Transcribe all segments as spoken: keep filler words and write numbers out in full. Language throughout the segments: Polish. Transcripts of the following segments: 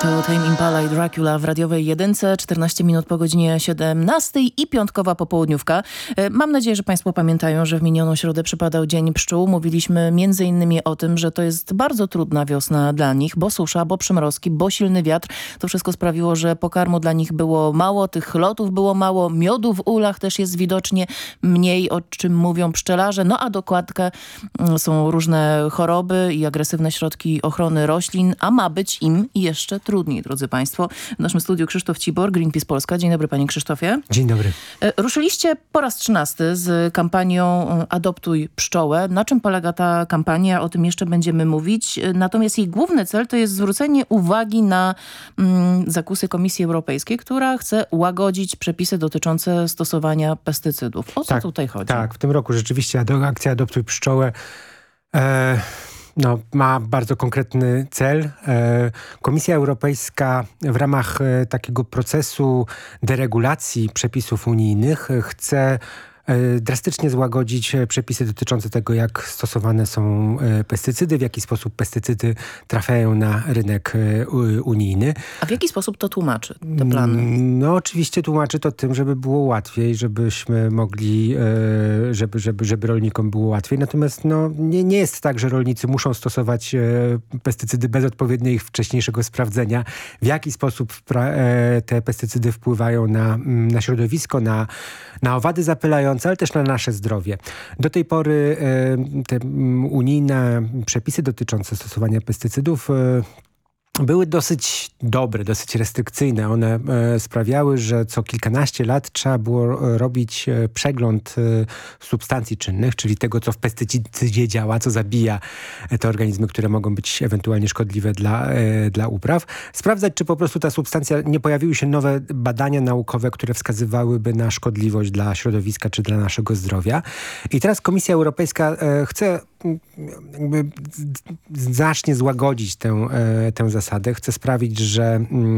To Tame Impala i Dracula w radiowej jedynce, czternaście minut po godzinie siedemnastej i piątkowa popołudniówka. Mam nadzieję, że Państwo pamiętają, że w minioną środę przypadał Dzień Pszczół. Mówiliśmy między innymi o tym, że to jest bardzo trudna wiosna dla nich, bo susza, bo przymrozki, bo silny wiatr. To wszystko sprawiło, że pokarmu dla nich było mało, tych lotów było mało, miodu w ulach też jest widocznie mniej, o czym mówią pszczelarze. No a dokładkę są różne choroby i agresywne środki ochrony roślin, a ma być im jeszcze trudniej, drodzy Państwo. W naszym studiu Krzysztof Cibor, Greenpeace Polska. Dzień dobry, panie Krzysztofie. Dzień dobry. Ruszyliście po raz trzynasty z kampanią Adoptuj pszczołę. Na czym polega ta kampania? O tym jeszcze będziemy mówić. Natomiast jej główny cel to jest zwrócenie uwagi na mm, zakusy Komisji Europejskiej, która chce łagodzić przepisy dotyczące stosowania pestycydów. O co tak, tutaj chodzi? Tak, w tym roku rzeczywiście akcja Adoptuj pszczołę e No, ma bardzo konkretny cel. Komisja Europejska w ramach takiego procesu deregulacji przepisów unijnych chce drastycznie złagodzić przepisy dotyczące tego, jak stosowane są pestycydy, w jaki sposób pestycydy trafiają na rynek unijny. A w jaki sposób to tłumaczy, te plany? No oczywiście tłumaczy to tym, żeby było łatwiej, żebyśmy mogli, żeby, żeby, żeby rolnikom było łatwiej. Natomiast no, nie, nie jest tak, że rolnicy muszą stosować pestycydy bez odpowiedniego ich wcześniejszego sprawdzenia, w jaki sposób te pestycydy wpływają na, na środowisko, na, na owady zapylające, ale też na nasze zdrowie. Do tej pory te unijne przepisy dotyczące stosowania pestycydów były dosyć dobre, dosyć restrykcyjne. One e, sprawiały, że co kilkanaście lat trzeba było robić e, przegląd e, substancji czynnych, czyli tego, co w pestycydzie działa, co zabija e, te organizmy, które mogą być ewentualnie szkodliwe dla, e, dla upraw. Sprawdzać, czy po prostu ta substancja, nie pojawiły się nowe badania naukowe, które wskazywałyby na szkodliwość dla środowiska czy dla naszego zdrowia. I teraz Komisja Europejska e, chce jakby znacznie złagodzić tę, tę zasadę. Chce sprawić, że,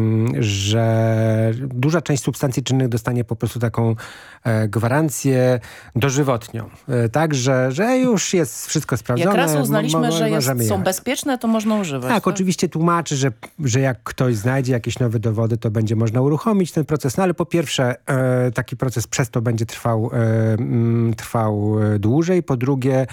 że duża część substancji czynnych dostanie po prostu taką gwarancję dożywotnią. Tak, że, że już jest wszystko sprawdzone. Jak raz uznaliśmy, że jest, są jechać. bezpieczne, to można używać. Tak, tak? Oczywiście tłumaczy, że, że jak ktoś znajdzie jakieś nowe dowody, to będzie można uruchomić ten proces. No ale po pierwsze, taki proces przez to będzie trwał, trwał dłużej. Po drugie,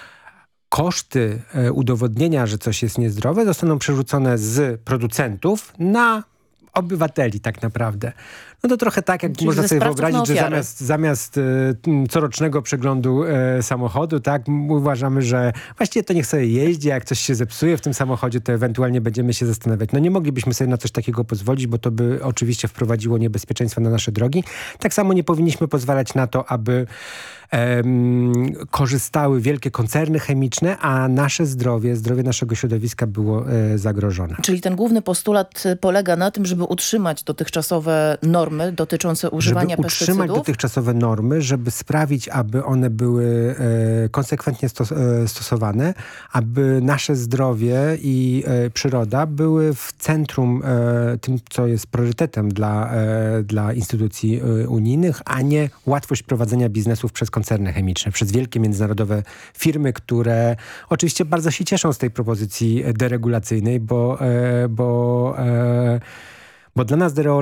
koszty udowodnienia, że coś jest niezdrowe, zostaną przerzucone z producentów na obywateli tak naprawdę. No to trochę tak, jak Czyli można sobie wyobrazić, że ofiary. zamiast, zamiast y, corocznego przeglądu y, samochodu, tak, uważamy, że właściwie to niech sobie jeździ, jak coś się zepsuje w tym samochodzie, to ewentualnie będziemy się zastanawiać. No nie moglibyśmy sobie na coś takiego pozwolić, bo to by oczywiście wprowadziło niebezpieczeństwo na nasze drogi. Tak samo nie powinniśmy pozwalać na to, aby em, korzystały wielkie koncerny chemiczne, a nasze zdrowie, zdrowie naszego środowiska było e, zagrożone. Czyli ten główny postulat polega na tym, żeby utrzymać dotychczasowe normy dotyczące używania żeby pestycydów. utrzymać dotychczasowe normy, żeby sprawić, aby one były e, konsekwentnie stos e, stosowane, aby nasze zdrowie i e, przyroda były w centrum e, tym, co jest priorytetem dla, e, dla instytucji e, unijnych, a nie łatwość prowadzenia biznesów przez koncerny chemiczne, przez wielkie międzynarodowe firmy, które oczywiście bardzo się cieszą z tej propozycji deregulacyjnej, bo, e, bo, e, bo dla nas